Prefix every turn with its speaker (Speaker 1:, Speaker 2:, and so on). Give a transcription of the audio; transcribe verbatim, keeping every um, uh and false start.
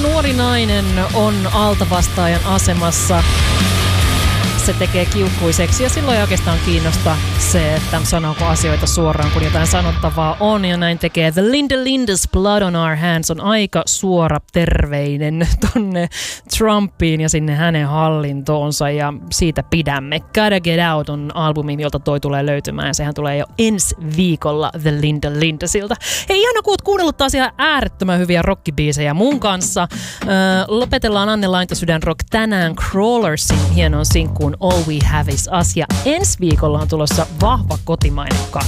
Speaker 1: nuori nainen on altavastaajan asemassa. Se tekee kiukkuiseksi ja silloin ei oikeastaan kiinnosta se, että sanooko asioita suoraan, kun jotain sanottavaa on. Ja näin tekee The Linda Linda's Blood on Our Hands on aika suora terveinen tonne Trumpiin ja sinne hänen hallintoonsa ja siitä pidämme. Gotta Get Out on albumi, jolta toi tulee löytymään ja sehän tulee jo ensi viikolla The Linda Lindasilta. Hei, ihana kun oot kuunnellut taas ihan äärettömän hyviä rockibiisejä mun kanssa. Öö, lopetellaan Anne Lainto-sydän rock tänään Crawlersin hienon sinkkuun All We Have Is Us. Ja ensi viikolla on tulossa vahva kotimainen